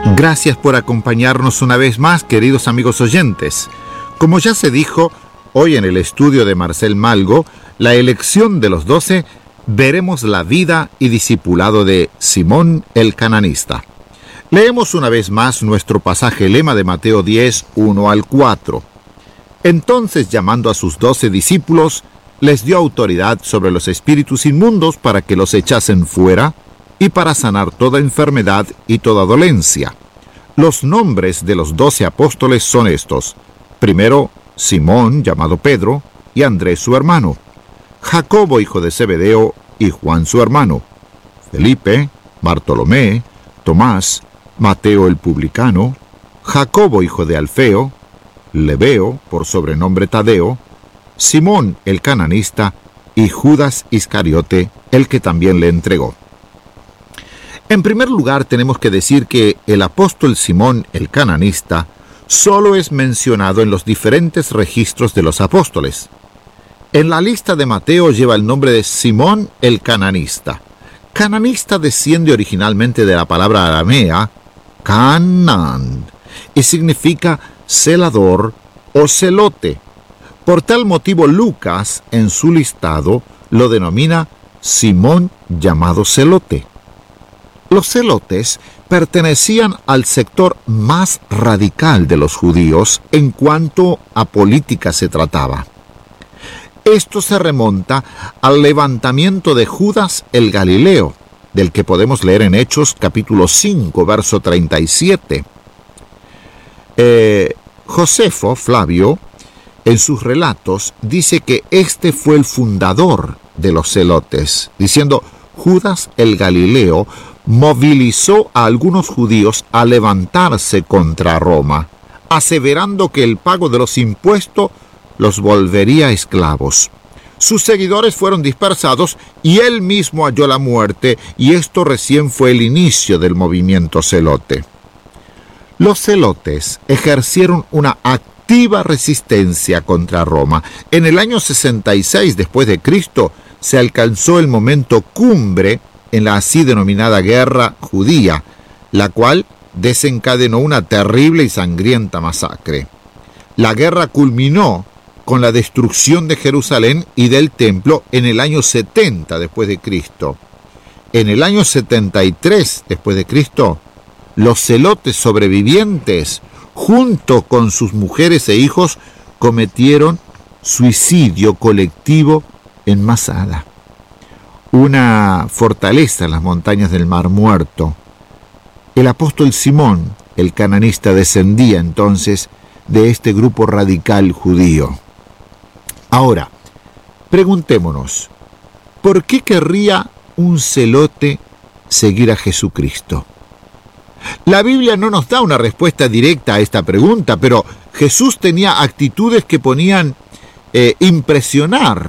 Gracias por acompañarnos una vez más, queridos amigos oyentes. Como ya se dijo, hoy en el estudio de Marcel Malgo, la elección de los 12, veremos la vida y discipulado de Simón el Cananista. Leemos una vez más nuestro pasaje lema de Mateo 10, 1 al 4. Entonces, llamando a sus 12 discípulos, les dio autoridad sobre los espíritus inmundos para que los echasen fuera y para sanar toda enfermedad y toda dolencia. Los nombres de los 12 apóstoles son estos. Primero, Simón, llamado Pedro, y Andrés su hermano. Jacobo, hijo de Zebedeo, y Juan su hermano. Felipe, Bartolomé, Tomás, Mateo el publicano, Jacobo, hijo de Alfeo, Lebeo, por sobrenombre Tadeo, Simón el cananista, y Judas Iscariote, el que también le entregó. En primer lugar, tenemos que decir que el apóstol Simón el cananista solo es mencionado en los diferentes registros de los apóstoles. En la lista de Mateo lleva el nombre de Simón el cananista. Cananista desciende originalmente de la palabra aramea Canaan y significa celador o celote. Por tal motivo, Lucas, en su listado, lo denomina Simón llamado celote. Los celotes pertenecían al sector más radical de los judíos en cuanto a política se trataba. Esto se remonta al levantamiento de Judas el Galileo, del que podemos leer en Hechos capítulo 5, verso 37. Josefo, Flavio, en sus relatos, dice que este fue el fundador de los celotes, diciendo: Judas el Galileo movilizó a algunos judíos a levantarse contra Roma, aseverando que el pago de los impuestos los volvería esclavos. Sus seguidores fueron dispersados y él mismo halló la muerte, y esto recién fue el inicio del movimiento celote. Los celotes ejercieron una activa resistencia contra Roma. En el año 66 después de Cristo se alcanzó el momento cumbre en la así denominada Guerra Judía, la cual desencadenó una terrible y sangrienta masacre. La guerra culminó con la destrucción de Jerusalén y del templo en el año 70 después de Cristo. En el año 73 después de Cristo, los celotes sobrevivientes, junto con sus mujeres e hijos, cometieron suicidio colectivo en Masada, una fortaleza en las montañas del Mar Muerto. El apóstol Simón, el cananista, descendía entonces de este grupo radical judío. Ahora, preguntémonos, ¿por qué querría un celote seguir a Jesucristo? La Biblia no nos da una respuesta directa a esta pregunta, pero Jesús tenía actitudes que ponían impresionar